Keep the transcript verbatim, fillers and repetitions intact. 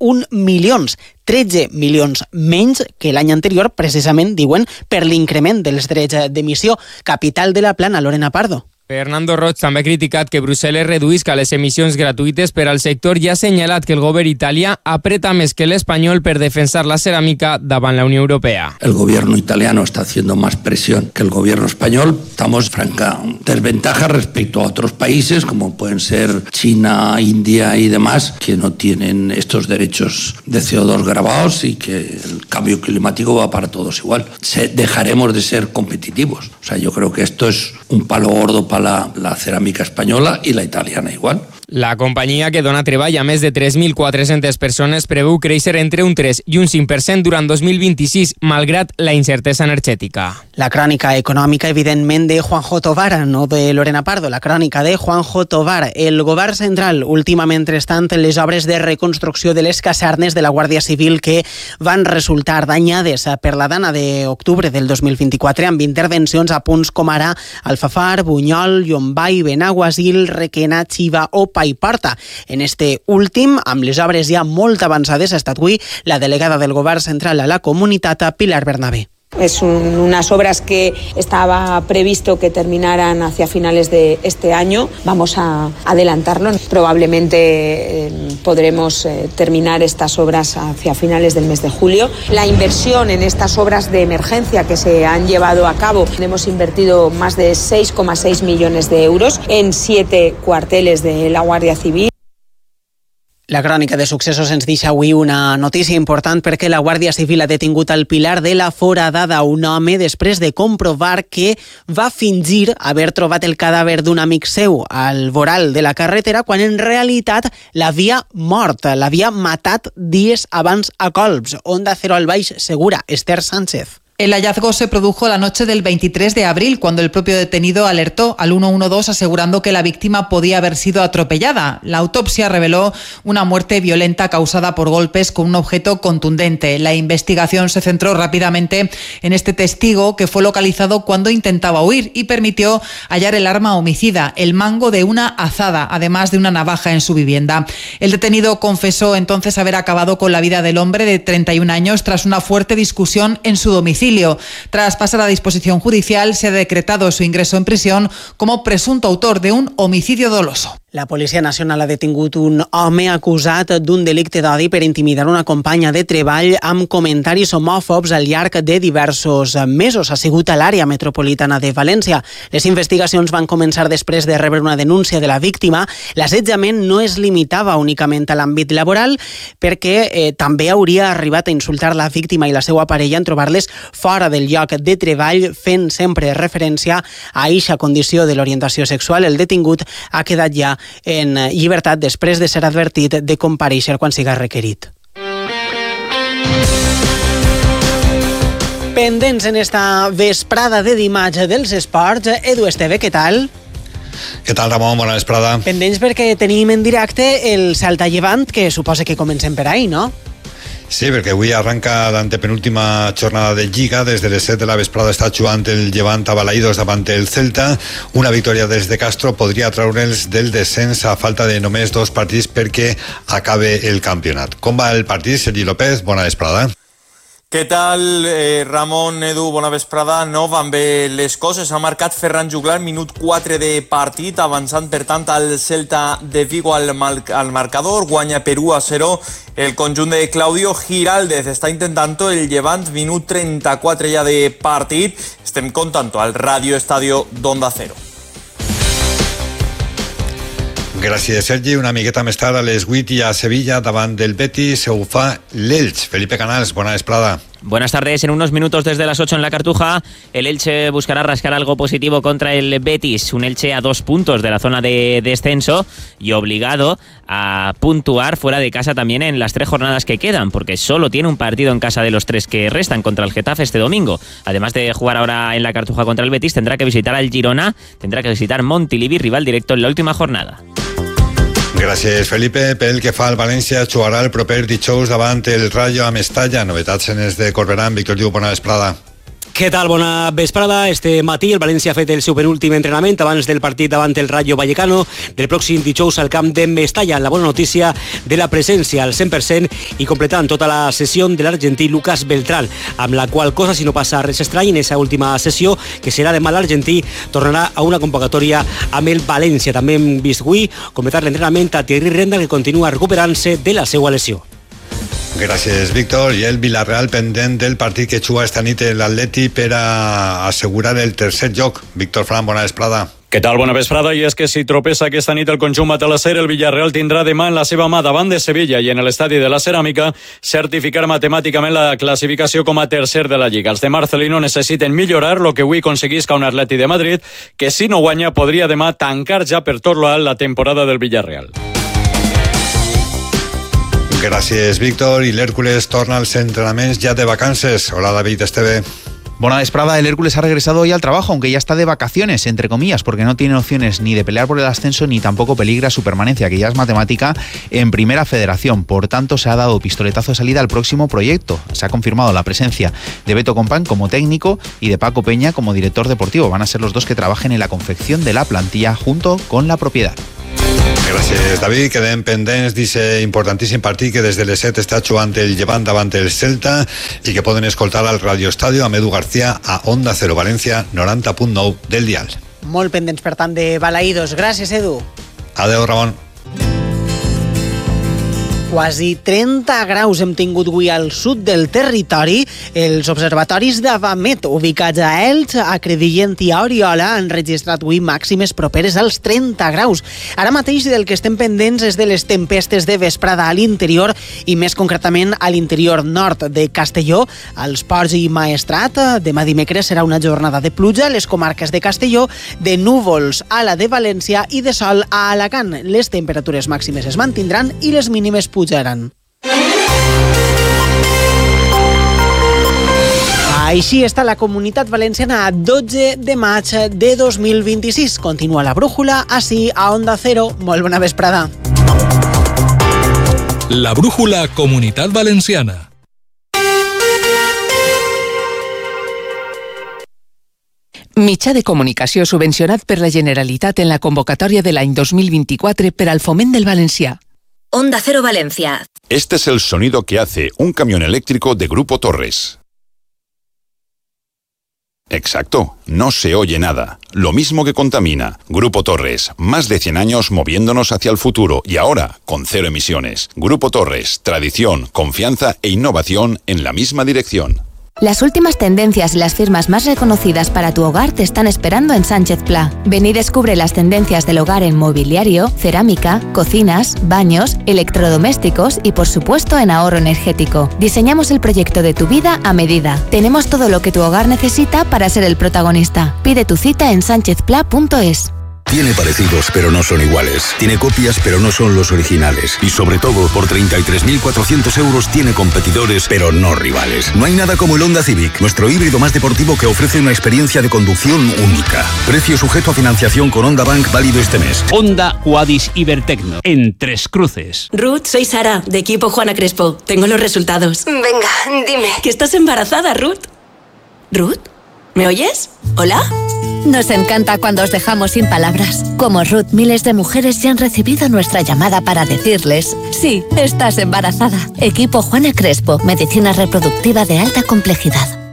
un milions, tretze milions menys que l'any anterior, precisament, diuen, per l'increment dels drets d'emissió. Capital de la Plana, Lorena Pardo. Fernando Roig també ha criticat que Brussel·les reduïsca les emissions gratuïtes per al sector i ha assenyalat que el govern italià apreta més que l'espanyol per defensar la ceràmica davant la Unió Europea. El gobierno italiano está haciendo más presión que el gobierno español. Estamos franca desventaja respecto a otros países como pueden ser China, India y demás, que no tienen estos derechos de C O dos grabados y que el cambio climático va para todos igual. Se, dejaremos de ser competitivos. O sea, yo creo que esto es un palo gordo para la, la cerámica española y la italiana igual. La companyia, que dona treball a més de tres mil quatre-centes persones, preveu créixer entre un tres i un cinc per cent durant dos mil vint-i-sis, malgrat la incertesa energètica. La crònica econòmica, evidentment, de Juanjo Tovar, no de Lorena Pardo, la crònica de Juanjo Tovar. El govern central ultima, mentrestant, les obres de reconstrucció de les casernes de la Guàrdia Civil que van resultar danyades per la dana d'octubre del dos mil vint-i-quatre amb intervencions a punts com ara Alfafar, Bunyol, Llombai, Benaguasil, Requena, Xiva o Paiporta. En este últim, amb les obres ja molt avançades, ha estat avui la delegada del govern central a la comunitat, Pilar Bernabé. Es un, unas obras que estaba previsto que terminaran hacia finales de este año. Vamos a adelantarlo. Probablemente eh, podremos eh, terminar estas obras hacia finales del mes de julio. La inversión en estas obras de emergencia que se han llevado a cabo, hemos invertido más de seis coma seis millones de euros en siete cuarteles de la Guàrdia Civil. La crònica de successos ens deixa avui una notícia important perquè la Guàrdia Civil ha detingut el Pilar de la Foradada, un home, després de comprovar que va fingir haver trobat el cadàver d'un amic seu al voral de la carretera quan en realitat l'havia mort, l'havia matat dies abans a colps. Onda Cero al Baix Segura, Esther Sánchez. El hallazgo se produjo la noche del veintitrés de abril, cuando el propio detenido alertó al ciento doce asegurando que la víctima podía haber sido atropellada. La autopsia reveló una muerte violenta causada por golpes con un objeto contundente. La investigación se centró rápidamente en este testigo, que fue localizado cuando intentaba huir y permitió hallar el arma homicida, el mango de una azada, además de una navaja en su vivienda. El detenido confesó entonces haber acabado con la vida del hombre de treinta y un años tras una fuerte discusión en su domicilio. Tras pasar a disposición judicial, se ha decretado su ingreso en prisión como presunto autor de un homicidio doloso. La Policia Nacional ha detingut un home acusat d'un delicte d'odi per intimidar una companya de treball amb comentaris homòfobs al llarg de diversos mesos. Ha sigut a l'àrea metropolitana de València. Les investigacions van començar després de rebre una denúncia de la víctima. L'assetjament no es limitava únicament a l'àmbit laboral, perquè eh, també hauria arribat a insultar la víctima i la seva parella en trobar-les fora del lloc de treball, fent sempre referència a eixa condició de l'orientació sexual. El detingut ha quedat ja en llibertat després de ser advertit de comparèixer quan siga requerit. Pendents en esta vesprada de dimarts dels esports, Edu Esteve, què tal? Què tal, Ramon? Bona vesprada. Pendents perquè tenim en directe el Celta Llevant, que suposa que comencem per ahí, no? Sí, perquè avui arranca l'antepenúltima jornada de Lliga. Des de les set de la vesprada està jugant el Llevant a Balaïdos davant el Celta. Una victòria des de Castro podria treure'ls del descens a falta de només dos partits perquè acabe el campionat. Com va el partit, Sergi López? Bona vesprada. Què tal, eh, Ramon, Edu, bona vesprada. No van bé les coses. Ha marcat Ferran Juglar, minut quatre de partit, avançant, per tant, al Celta de Vigo al, al marcador. Guanya per u a zero el conjunt de Claudio Giraldez. Està intentant el Llevant, minut trenta-quatre ja de partit. Estem comptant al Radio Estadio d'Onda Cero. Gràcies, Sergi. Una miqueta més tard, a les vuit i a Sevilla, davant del Betis, ho fa l'Elx. Felipe Canals, bona vesprada. Buenas tardes. En unos minutos desde las ocho en la Cartuja, el Elche buscará rascar algo positivo contra el Betis. Un Elche a dos puntos de la zona de descenso y obligado a puntuar fuera de casa también en las tres jornadas que quedan, porque solo tiene un partido en casa de los tres que restan contra el Getafe este domingo. Además de jugar ahora en la Cartuja contra el Betis, tendrá que visitar al Girona, tendrá que visitar Montilivi, rival directo en la última jornada. Gràcies, Felipe. Pel que fa al València, jugarà el proper dijous davant el Rayo a Mestalla. Novetats en els de Corberà. Víctor Diu, bona vesprada. Què tal? Bona vesprada. Este matí el València ha fet el seu penúltim entrenament abans del partit davant el Rayo Vallecano del pròxim dijous al camp de Mestalla. La bona notícia de la presència al cent per cent i completant tota la sessió de l'argentí Lucas Beltrán, amb la qual cosa, si no passa res estrany, en aquesta última sessió, que serà demà, l'argentí tornarà a una convocatòria amb el València. També hem vist avui completar l'entrenament a Thierry Renda, que continua recuperant-se de la seva lesió. Gràcies, Víctor. I el Villarreal pendent del partit que juga esta nit l'Atleti per a assegurar el tercer lloc. Víctor Fran, bona vesprada. Què tal? Bona vesprada. I és que si tropessa aquesta nit el conjunt matalasser, el Villarreal tindrà demà en la seva mà davant de Sevilla i en l'estadi de la Ceràmica certificar matemàticament la classificació com a tercer de la Lliga. Els de Marcelino necessiten millorar lo que avui aconseguisca un Atleti de Madrid, que si no guanya podria demà tancar ja per tot lo alt la temporada del Villarreal. Gràcies, Víctor. I l'Hércules torna als entrenamientos ya de vacances. Hola, David Esteve. Buena vesprada, el Hércules ha regresado hoy al trabajo, aunque ya está de vacaciones, entre comillas, porque no tiene opciones ni de pelear por el ascenso ni tampoco peligra su permanencia, que ya es matemática en Primera Federación. Por tanto, se ha dado pistoletazo de salida al próximo proyecto. Se ha confirmado la presencia de Beto Compán como técnico y de Paco Peña como director deportivo. Van a ser los dos que trabajen en la confección de la plantilla junto con la propiedad. Gràcies, David. Quedem pendents d'aquest importantíssim partit que des de les set està jugant el Llevant davant el Celta i que poden escoltar al Radio Estadio amb Edu García a Onda Cero València noranta punt nou del dial. Molt pendents, per tant, de Balaïdos. Gràcies, Edu. Adéu, Ramon. Quasi trenta graus hem tingut avui al sud del territori. Els observatoris d'Avamet, ubicats a Elx, a Crevillent i a Oriola, han registrat avui màximes properes als trenta graus. Ara mateix del que estem pendents és de les tempestes de vesprada a l'interior i més concretament a l'interior nord de Castelló, als Ports i Maestrat. Demà dimecres serà una jornada de pluja a les comarques de Castelló, de núvols a la de València i de sol a Alacant. Les temperatures màximes es mantindran i les mínimes pujaran. Així està la Comunitat Valenciana a dotze de maig de dos mil vint-i-sis. Continua la brújula, així a Onda Cero. Molt bona vesprada. La brújula Comunitat Valenciana. Mitjà de comunicació subvencionat per la Generalitat en la convocatòria de l'any dos mil vint-i-quatre per al foment del valencià. Onda Cero Valencia. Este es el sonido que hace un camión eléctrico de Grupo Torres. Exacto, no se oye nada. Lo mismo que contamina. Grupo Torres, más de cien años moviéndonos hacia el futuro y ahora con cero emisiones. Grupo Torres, tradición, confianza e innovación en la misma dirección. Las últimas tendencias y las firmas más reconocidas para tu hogar te están esperando en Sánchez Pla. Ven y descubre las tendencias del hogar en mobiliario, cerámica, cocinas, baños, electrodomésticos y por supuesto en ahorro energético. Diseñamos el proyecto de tu vida a medida. Tenemos todo lo que tu hogar necesita para ser el protagonista. Pide tu cita en sánchez pla punto es. Tiene parecidos, pero no son iguales. Tiene copias, pero no son los originales. Y sobre todo, por treinta y tres mil cuatrocientos euros tiene competidores, pero no rivales. No hay nada como el Honda Civic, nuestro híbrido más deportivo que ofrece una experiencia de conducción única. Precio sujeto a financiación con Honda Bank válido este mes. Honda Quadis Ibertecno, en Tres Cruces. Ruth, soy Sara, de equipo Juana Crespo. Tengo los resultados. Venga, dime. ¿Que estás embarazada, Ruth? ¿Ruth? ¿Me oyes? ¿Hola? Nos encanta cuando os dejamos sin palabras. Como Ruth, miles de mujeres ya han recibido nuestra llamada para decirles: sí, estás embarazada. Equipo Juana Crespo, medicina reproductiva de alta complejidad.